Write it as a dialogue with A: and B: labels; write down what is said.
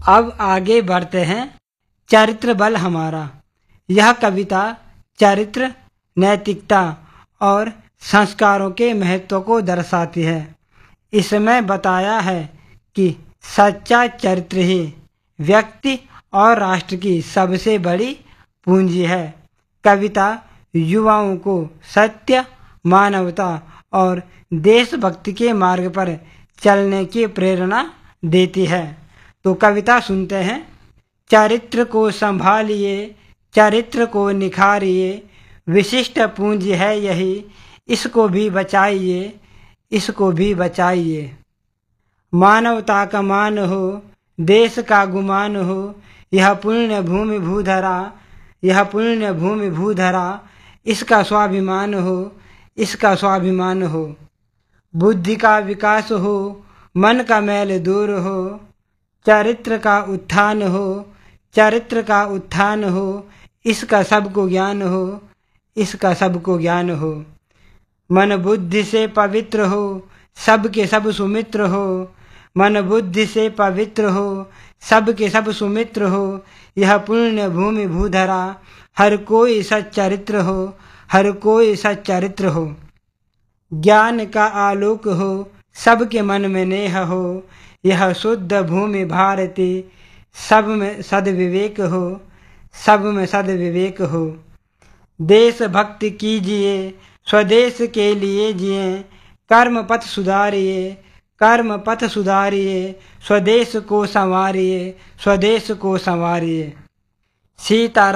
A: अब आगे बढ़ते हैं। चरित्र बल हमारा। यह कविता चरित्र, नैतिकता और संस्कारों के महत्व को दर्शाती है। इसमें बताया है कि सच्चा चरित्र ही व्यक्ति और राष्ट्र की सबसे बड़ी पूंजी है। कविता युवाओं को सत्य, मानवता और देशभक्ति के मार्ग पर चलने की प्रेरणा देती है। तो कविता सुनते हैं। चरित्र को संभालिए, चरित्र को निखारिए, विशिष्ट पूंजी है यही, इसको भी बचाइए, इसको भी बचाइए। मानवता का मान हो, देश का गुमान हो, यह पुण्य भूमि भूधरा, यह पुण्य भूमि भूधरा, इसका स्वाभिमान हो, इसका स्वाभिमान हो। बुद्धि का विकास हो, मन का मैल दूर हो, चरित्र का उत्थान हो, चरित्र का उत्थान हो, इसका सबको ज्ञान हो, इसका सबको ज्ञान हो। मन बुद्धि से पवित्र हो, सबके सब सुमित्र हो, मन बुद्धि से पवित्र हो, सबके सब सुमित्र हो, यह पुण्य भूमि भूधरा, हर कोई सच्चरित्र हो, हर कोई सच्चरित्र हो। ज्ञान का आलोक हो, सबके मन में नेह हो, यह शुद्ध भूमि भारती, सब में सद्विवेक हो, सब में सद्विवेक हो। देशभक्ति कीजिए, स्वदेश के लिए जिए, कर्म पथ सुधारिए, कर्म पथ सुधारिए, स्वदेश को संवारिए, स्वदेश को संवारिए। सीता